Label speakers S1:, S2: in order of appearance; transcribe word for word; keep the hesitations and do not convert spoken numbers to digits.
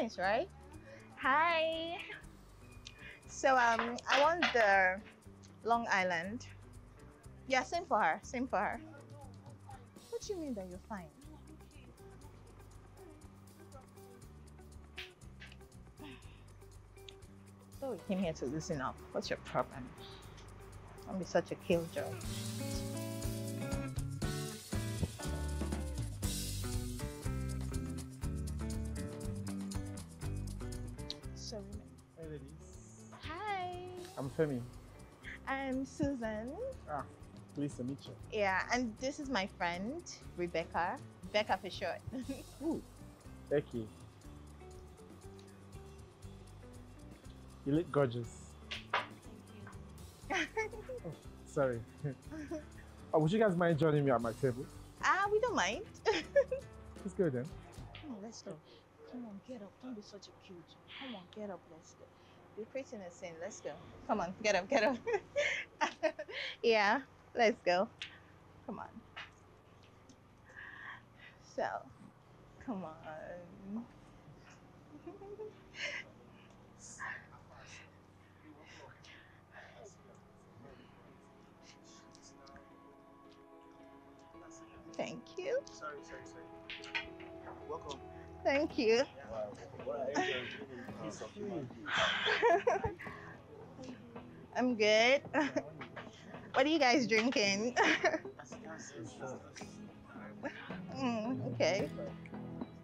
S1: nice, right? Hi. So um, I want the Long Island. Yeah, same for her. Same for her. What do you mean that you're fine? So we came here to listen up. What's your problem? Don't be such a killjoy. So,
S2: Hey ladies.
S1: hi.
S2: I'm Femi.
S1: I'm Susan.
S2: Ah, pleased to meet you.
S1: Yeah, and this is my friend Rebecca. Becca for short.
S2: Ooh, Becky. You look gorgeous. Oh, sorry. Oh, would you guys mind joining me at my table?
S1: Ah, we don't mind.
S2: Let's go then.
S1: Come on, let's go. Come on, get up. Don't be such a cute. Come on, get up. Let's go. You're pretty in a sin. Let's go. Come on, get up, get up. Yeah, let's go. Come on. So, come on. Thank you.
S3: Sorry, sorry, sorry. Welcome.
S1: Thank you.
S3: Wow. What are you doing in peace of human being?
S1: I'm good. What are you guys drinking?
S3: As you can see, it's just us.
S1: Mm, okay.